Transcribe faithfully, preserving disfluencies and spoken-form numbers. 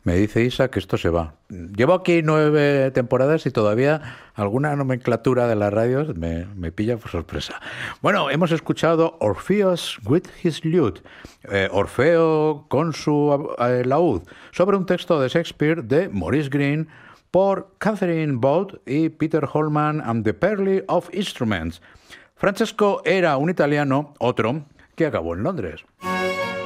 Me dice Isa que esto se va. Llevo aquí nueve temporadas y todavía alguna nomenclatura de las radios me, me pilla por sorpresa. Bueno, hemos escuchado Orpheus with his lute, eh, Orfeo con su eh, laúd, sobre un texto de Shakespeare de Maurice Greene por Catherine Bolt y Peter Holman and the Pearly of Instruments. Francesco era un italiano, otro, que acabó en Londres.